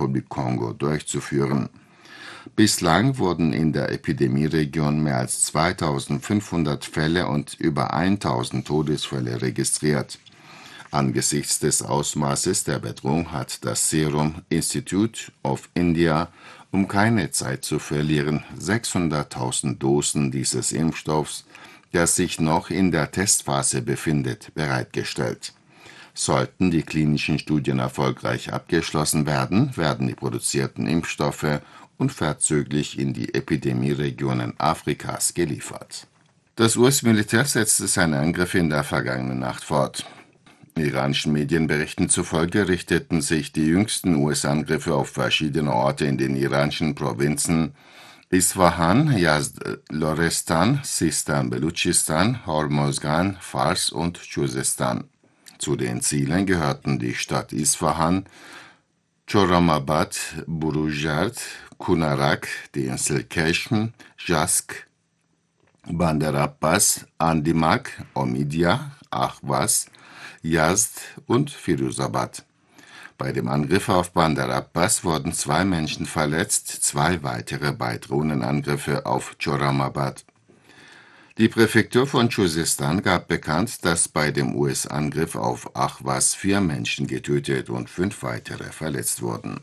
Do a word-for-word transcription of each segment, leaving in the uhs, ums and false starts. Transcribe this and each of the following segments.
Republik Kongo durchzuführen. Bislang wurden in der Epidemieregion mehr als zweitausendfünfhundert Fälle und über tausend Todesfälle registriert. Angesichts des Ausmaßes der Bedrohung hat das Serum Institute of India, um keine Zeit zu verlieren, sechshunderttausend Dosen dieses Impfstoffs, der sich noch in der Testphase befindet, bereitgestellt. Sollten die klinischen Studien erfolgreich abgeschlossen werden, werden die produzierten Impfstoffe unverzüglich in die Epidemieregionen Afrikas geliefert. Das U S-Militär setzte seine Angriffe in der vergangenen Nacht fort. Iranischen Medienberichten zufolge richteten sich die jüngsten U S-Angriffe auf verschiedene Orte in den iranischen Provinzen Isfahan, Yazd-Lorestan, Sistan-Belutschistan, Hormozgan, Fars und Chuzestan. Zu den Zielen gehörten die Stadt Isfahan, Chorramabad, Burujard, Kunarak, die Insel Keshm, Jask, Bandar Abbas, Andimak, Omidyah, Ahvaz, Yazd und Firuzabad. Bei dem Angriff auf Bandar Abbas wurden zwei Menschen verletzt, zwei weitere bei Drohnenangriffe auf Chorramabad. Die Präfektur von Chuzestan gab bekannt, dass bei dem U S-Angriff auf Ahvaz vier Menschen getötet und fünf weitere verletzt wurden.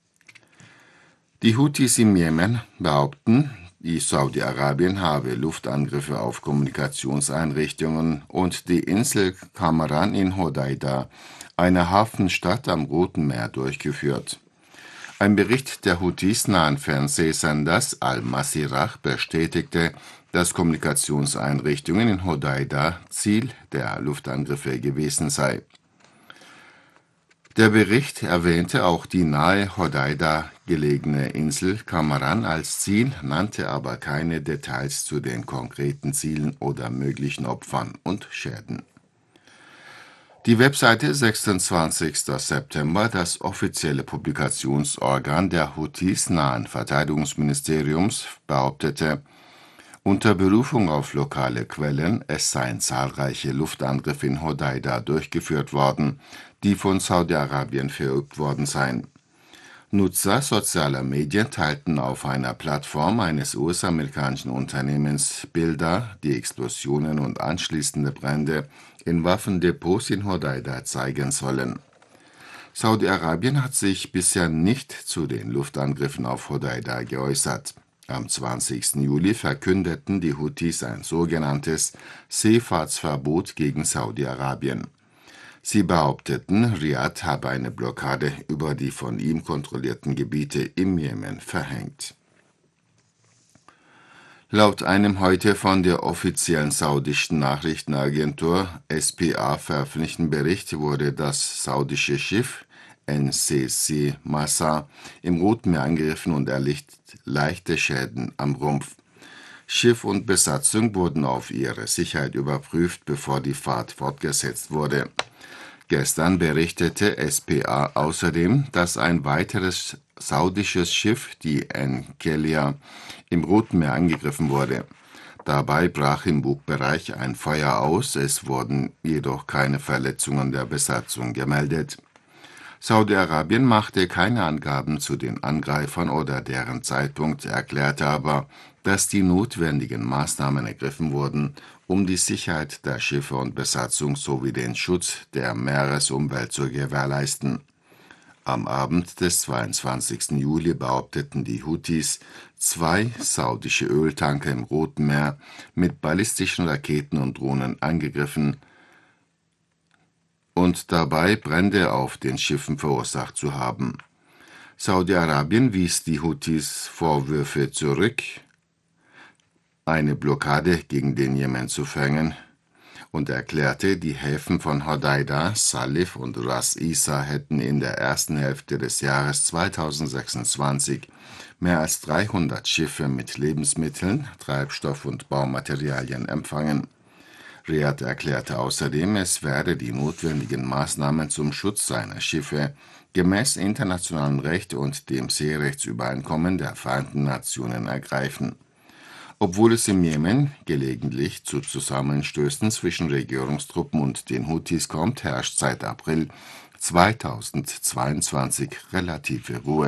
Die Houthis im Jemen behaupten, die Saudi-Arabien habe Luftangriffe auf Kommunikationseinrichtungen und die Insel Kamaran in Hodeida, eine Hafenstadt am Roten Meer, durchgeführt. Ein Bericht der Houthis nahen Fernsehsenders Al-Masirah bestätigte, dass Kommunikationseinrichtungen in Hodeida Ziel der Luftangriffe gewesen sei. Der Bericht erwähnte auch die nahe Hodeida gelegene Insel Kamaran als Ziel, nannte aber keine Details zu den konkreten Zielen oder möglichen Opfern und Schäden. Die Webseite sechsundzwanzigster September, das offizielle Publikationsorgan der Houthis nahen Verteidigungsministeriums, behauptete, unter Berufung auf lokale Quellen, es seien zahlreiche Luftangriffe in Hodeida durchgeführt worden, die von Saudi-Arabien verübt worden seien. Nutzer sozialer Medien teilten auf einer Plattform eines U S-amerikanischen Unternehmens Bilder, die Explosionen und anschließende Brände in Waffendepots in Hodeida zeigen sollen. Saudi-Arabien hat sich bisher nicht zu den Luftangriffen auf Hodeida geäußert. Am zwanzigsten Juli verkündeten die Houthis ein sogenanntes Seefahrtsverbot gegen Saudi-Arabien. Sie behaupteten, Riad habe eine Blockade über die von ihm kontrollierten Gebiete im Jemen verhängt. Laut einem heute von der offiziellen saudischen Nachrichtenagentur S P A veröffentlichten Bericht wurde das saudische Schiff N C C Massa im Roten Meer angegriffen und erlitt leichte Schäden am Rumpf. Schiff und Besatzung wurden auf ihre Sicherheit überprüft, bevor die Fahrt fortgesetzt wurde. Gestern berichtete S P A außerdem, dass ein weiteres saudisches Schiff, die Enkelia, im Roten Meer angegriffen wurde. Dabei brach im Bugbereich ein Feuer aus, es wurden jedoch keine Verletzungen der Besatzung gemeldet. Saudi-Arabien machte keine Angaben zu den Angreifern oder deren Zeitpunkt, erklärte aber, dass die notwendigen Maßnahmen ergriffen wurden, um die Sicherheit der Schiffe und Besatzung sowie den Schutz der Meeresumwelt zu gewährleisten. Am Abend des zweiundzwanzigsten Juli behaupteten die Houthis, zwei saudische Öltanker im Roten Meer mit ballistischen Raketen und Drohnen angegriffen und dabei Brände auf den Schiffen verursacht zu haben. Saudi-Arabien wies die Houthis Vorwürfe zurück, eine Blockade gegen den Jemen zu verhängen, und erklärte, die Häfen von Hodeida, Salif und Ras Isa hätten in der ersten Hälfte des Jahres zweitausendsechsundzwanzig mehr als dreihundert Schiffe mit Lebensmitteln, Treibstoff und Baumaterialien empfangen. Riad erklärte außerdem, es werde die notwendigen Maßnahmen zum Schutz seiner Schiffe gemäß internationalem Recht und dem Seerechtsübereinkommen der Vereinten Nationen ergreifen. Obwohl es im Jemen gelegentlich zu Zusammenstößen zwischen Regierungstruppen und den Houthis kommt, herrscht seit April zweitausendzweiundzwanzig relative Ruhe.